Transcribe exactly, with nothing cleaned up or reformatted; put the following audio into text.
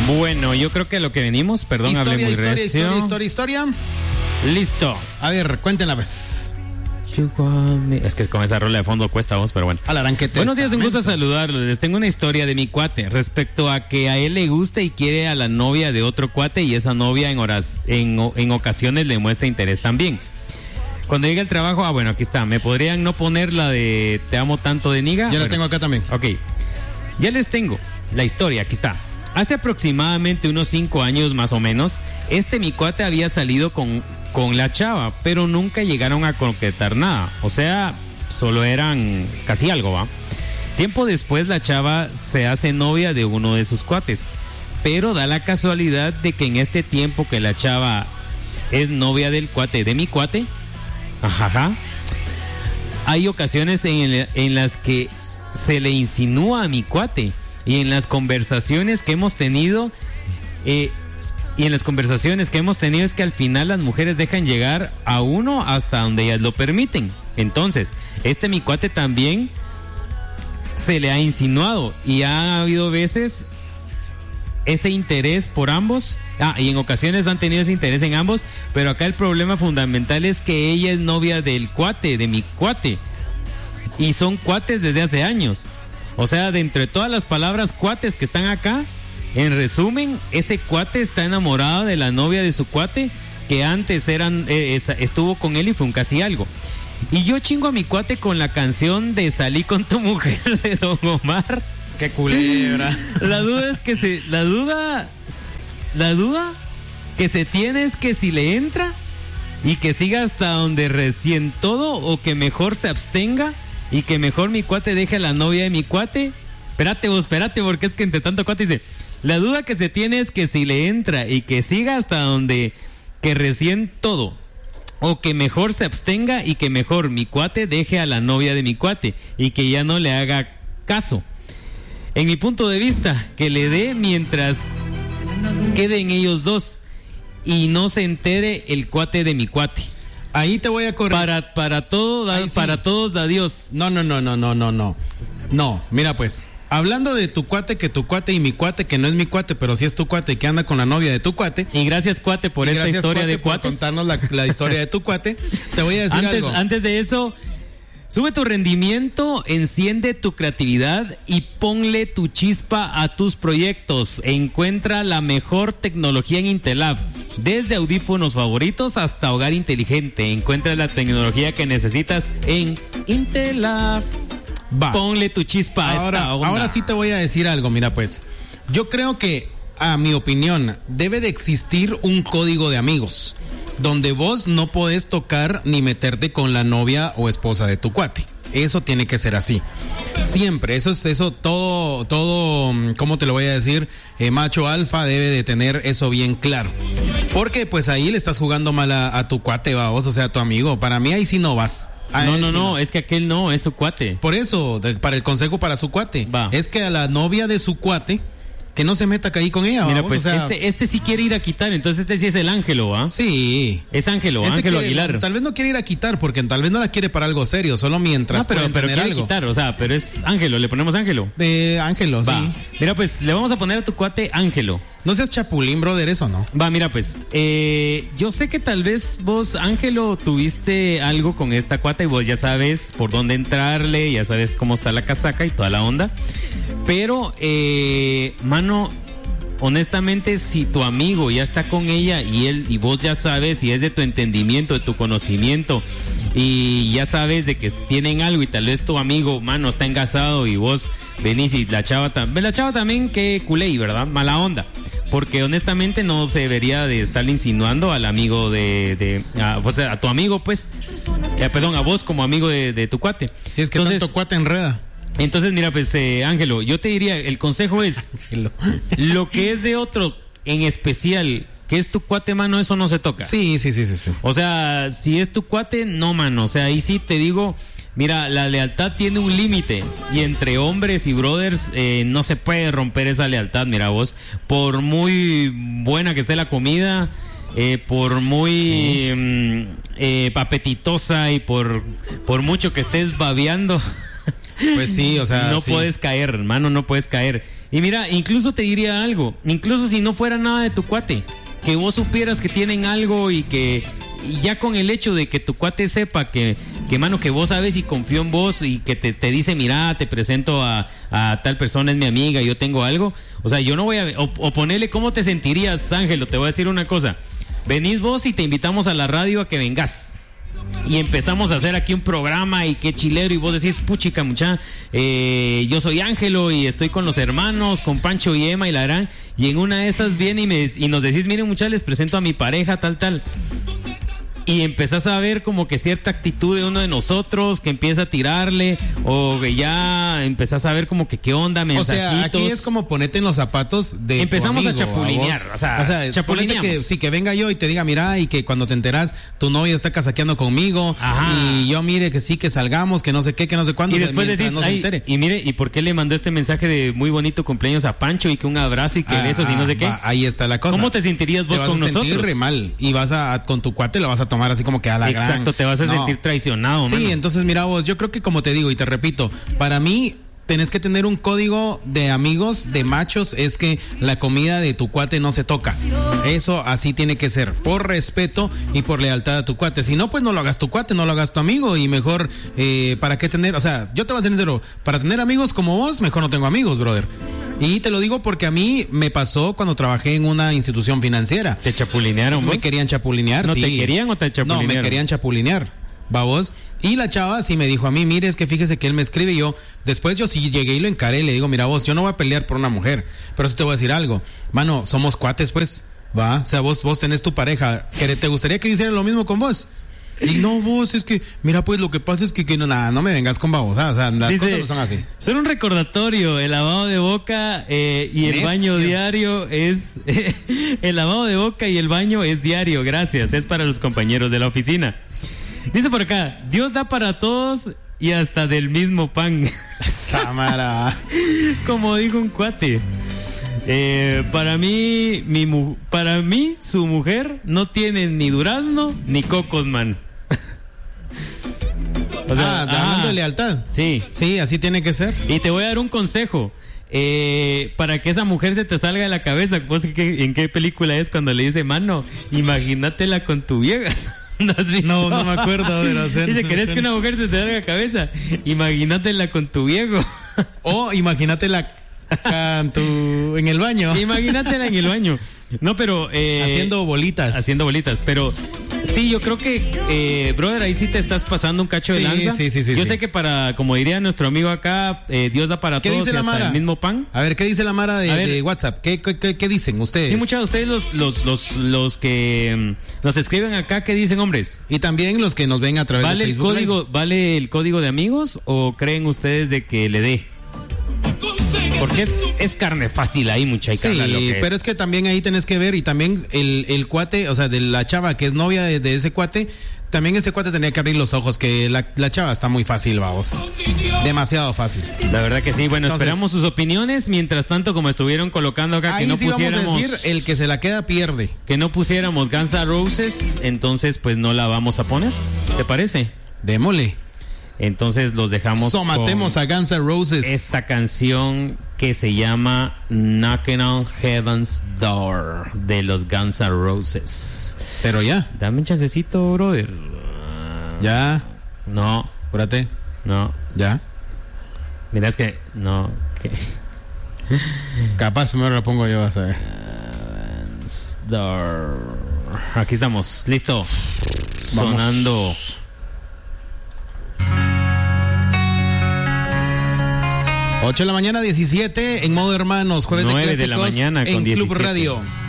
Bueno, yo creo que lo que venimos, perdón, historia, hablé muy historia, recio. historia, historia, historia. Listo. A ver, cuéntenla pues. Es que con esa rola de fondo cuesta vos, pero bueno. Buenos días, un gusto saludarlos. Les tengo una historia de mi cuate respecto a que a él le gusta y quiere a la novia de otro cuate y esa novia en horas, en, en ocasiones le muestra interés también. Cuando llega el trabajo, ah bueno, aquí está. ¿Me podrían no poner la de Te amo tanto de Niga? Yo bueno, la tengo acá también. Ok. Ya les tengo la historia, aquí está. Hace aproximadamente unos cinco años más o menos, este mi cuate había salido con, con la chava, pero nunca llegaron a concretar nada. O sea, solo eran casi algo, ¿va? Tiempo después la chava se hace novia de uno de sus cuates, pero da la casualidad de que en este tiempo que la chava es novia del cuate de mi cuate, ajaja, hay ocasiones en, en las que se le insinúa a mi cuate. Y en las conversaciones que hemos tenido, eh, y en las conversaciones que hemos tenido es que al final las mujeres dejan llegar a uno hasta donde ellas lo permiten. Entonces, este mi cuate también se le ha insinuado y ha habido veces ese interés por ambos. Ah, y en ocasiones han tenido ese interés en ambos, pero acá el problema fundamental es que ella es novia del cuate, de mi cuate, y son cuates desde hace años. O sea, de entre todas las palabras cuates que están acá, en resumen, ese cuate está enamorado de la novia de su cuate, que antes eran eh, estuvo con él y fue un casi algo. Y yo chingo a mi cuate con la canción de Salí con tu mujer de Don Omar. ¡Qué culebra! La duda es que se... La duda... La duda que se tiene es que si le entra y que siga hasta donde recién todo, o que mejor se abstenga y que mejor mi cuate deje a la novia de mi cuate. Espérate vos, espérate, porque es que entre tanto cuate dice, la duda que se tiene es que si le entra y que siga hasta donde que recién todo, o que mejor se abstenga y que mejor mi cuate deje a la novia de mi cuate y que ya no le haga caso. En mi punto de vista, que le dé mientras queden ellos dos y no se entere el cuate de mi cuate. Ahí te voy a correr. Para, para todo, da, sí. Para todos da Dios. No, no, no, no, no, no, no. No, mira pues, hablando de tu cuate, que tu cuate y mi cuate, que no es mi cuate, pero sí es tu cuate y que anda con la novia de tu cuate. Y gracias, cuate, por esta gracias, historia cuate, de cuates. por contarnos la, la historia de tu cuate. Te voy a decir antes, algo. Antes de eso, sube tu rendimiento, enciende tu creatividad y ponle tu chispa a tus proyectos. Encuentra la mejor tecnología en Intelab. Desde audífonos favoritos hasta hogar inteligente. Encuentra la tecnología que necesitas en Intelab. Va. Ponle tu chispa a ahora, esta onda. Ahora sí te voy a decir algo. Mira pues, yo creo que, a mi opinión, debe de existir un código de amigos donde vos no podés tocar ni meterte con la novia o esposa de tu cuate. Eso tiene que ser así. Siempre, eso es eso, todo, todo, ¿cómo te lo voy a decir? Eh, macho alfa debe de tener eso bien claro. Porque pues ahí le estás jugando mal a, a tu cuate, va, vos, o sea, a tu amigo. Para mí ahí sí no vas. No, no, sí no, no, es que aquel no, es su cuate. Por eso, de, para el consejo para su cuate. Va. Es que a la novia de su cuate, que no se meta ahí con ella. Mira, vamos, pues o sea, este, este sí quiere ir a quitar, entonces este sí es el Ángelo, ¿ah? Sí. Es Ángelo, Ángelo quiere, Aguilar. Tal vez no quiere ir a quitar, porque tal vez no la quiere para algo serio, solo mientras no, pero, pueden pero tener quiere algo. quitar, o sea, pero es Ángelo, le ponemos Ángelo. De Ángelo, Va. sí. Mira, pues, le vamos a poner a tu cuate Ángelo. No seas chapulín, brother, eso no. Va, mira, pues, eh, yo sé que tal vez vos, Ángelo, tuviste algo con esta cuata y vos ya sabes por dónde entrarle, ya sabes cómo está la casaca y toda la onda. Pero, eh, mano, honestamente, si tu amigo ya está con ella y él y vos ya sabes, y es de tu entendimiento, de tu conocimiento, y ya sabes de que tienen algo y tal vez tu amigo, mano, está engasado y vos venís y la chava también, la chava también que culé, ¿verdad? Mala onda. Porque honestamente no se debería de estar insinuando al amigo de, de a, o sea, a tu amigo, pues, eh, perdón, a vos como amigo de, de tu cuate. Si es que entonces, tanto cuate enreda. Entonces, mira, pues, eh, Ángelo, yo te diría, el consejo es, lo que es de otro en especial, que es tu cuate, mano, eso no se toca. Sí, sí, sí, sí, sí. O sea, si es tu cuate, no, mano, o sea, ahí sí te digo, mira, la lealtad tiene un límite y entre hombres y brothers eh, no se puede romper esa lealtad, mira vos, por muy buena que esté la comida, eh, por muy sí. mm, eh, apetitosa y por, por mucho que estés babeando. Pues sí, o sea, no sí. puedes caer, hermano, no puedes caer. Y mira, incluso te diría algo, incluso si no fuera nada de tu cuate, que vos supieras que tienen algo y que y ya con el hecho de que tu cuate sepa que, que mano, que vos sabes y confío en vos y que te, te dice, mira, te presento a, a tal persona, es mi amiga, yo tengo algo, o sea, yo no voy a, o, o ponerle cómo te sentirías, Ángelo, te voy a decir una cosa, venís vos y te invitamos a la radio a que vengas. Y empezamos a hacer aquí un programa y qué chilero, y vos decís, puchica mucha, eh, yo soy Ángelo y estoy con los hermanos, con Pancho y Emma y la gran, y en una de esas viene y, me, y nos decís, miren mucha, les presento a mi pareja, tal, tal. Y empezás a ver como que cierta actitud de uno de nosotros que empieza a tirarle, o que ya empezás a ver como que qué onda, mensajitos. O sea, aquí es como ponerte en los zapatos de empezamos tu amigo, a chapulinear, a o sea, o sea chapulineamos. Que, sí, que venga yo y te diga, mira, y que cuando te enteras, tu novia está casaqueando conmigo. Ajá. Y yo mire que sí, que salgamos, que no sé qué, que no sé cuándo. Y después decís, no ay, y mire, ¿y por qué le mandó este mensaje de muy bonito cumpleaños a Pancho y que un abrazo y que ah, besos y no sé qué? Va, ahí está la cosa. ¿Cómo te sentirías vos te vas con a nosotros? Sentir re mal, y vas a, con tu cuate lo vas a tomar así como que a la Exacto, gran... te vas a no. sentir traicionado, Sí, mano. Entonces mira vos, yo creo que como te digo y te repito, para mí tenés que tener un código de amigos, de machos, es que la comida de tu cuate no se toca. Eso así tiene que ser, por respeto y por lealtad a tu cuate. Si no, pues no lo hagas tu cuate, no lo hagas tu amigo, y mejor, eh, ¿para qué tener? O sea, yo te voy a ser sincero, para tener amigos como vos, mejor no tengo amigos, brother. Y te lo digo porque a mí me pasó cuando trabajé en una institución financiera. ¿Te chapulinearon vos? Me querían chapulinear, ¿No sí. te querían o te chapulinearon? No, me querían chapulinear, va vos. Y la chava sí me dijo a mí, mire, es que fíjese que él me escribe, y yo, después yo sí llegué y lo encaré y le digo, mira vos, yo no voy a pelear por una mujer, pero sí te voy a decir algo, mano, somos cuates pues, va, o sea, vos, vos tenés tu pareja, ¿te gustaría que hiciera lo mismo con vos? Y no, vos, es que, mira, pues lo que pasa es que, que no, nada, no me vengas con babosa, o sea, las Dice, cosas no son así. Son un recordatorio, el lavado de boca eh, y el Necio. baño diario es, el lavado de boca y el baño es diario, gracias, es para los compañeros de la oficina. Dice por acá, Dios da para todos y hasta del mismo pan. Samara. Como dijo un cuate. Eh, para mí, mi mu- para mí, su mujer no tiene ni durazno ni cocos, man. O sea, ah, hablando de lealtad. Sí. Sí, así tiene que ser. Y te voy a dar un consejo. Eh, para que esa mujer se te salga de la cabeza. ¿Vos qué, en qué película es cuando le dice, mano, imagínatela con tu vieja? ¿No has visto? No, no me acuerdo. De la Dice, ¿querés que una mujer se te salga de la cabeza? Imagínatela con tu viejo. O imagínatela en, tu, en el baño. Imagínatela en el baño. No, pero... Eh, haciendo bolitas. Haciendo bolitas, pero... Sí, yo creo que, eh, brother, ahí sí te estás pasando un cacho de sí, lanza. Sí, sí, sí. Yo sí. sé que para, como diría nuestro amigo acá, eh, Dios da para ¿Qué todos dice y la hasta Mara? el mismo pan. A ver, ¿qué dice la Mara de, de WhatsApp? ¿Qué, qué, ¿Qué dicen ustedes? Sí, muchos de ustedes los, los, los, los que um, nos escriben acá, ¿qué dicen, hombres? Y también los que nos ven a través ¿Vale de Facebook el código, Live? ¿Vale el código de amigos o creen ustedes de que le dé? Porque es, es carne fácil ahí, muchacha. Sí, lo que pero es. es que también ahí tenés que ver, y también el, el cuate, o sea, de la chava que es novia de, de ese cuate, también ese cuate tenía que abrir los ojos, que la, la chava está muy fácil, vamos. Demasiado fácil. La verdad que sí. Bueno, Entonces, esperamos sus opiniones. Mientras tanto, como estuvieron colocando acá, ahí que no sí pusiéramos... vamos a decir, el que se la queda pierde. Que no pusiéramos Guns N' Roses, entonces pues no la vamos a poner. ¿Te parece? Démosle. Entonces los dejamos. Somatemos a Guns N' Roses. Esta canción que se llama Knocking on Heaven's Door de los Guns N' Roses. Pero ya. Dame un chancecito, brother. Ya. No. Apúrate. No. Ya. Mira, es que. No. ¿Qué? Capaz primero la pongo yo, vas a ver. Heaven's Door. Aquí estamos. Listo. Vamos. Sonando. ocho de la mañana, diecisiete en modo hermanos, jueves de nueve clásicos de la mañana con en Club diecisiete. Radio.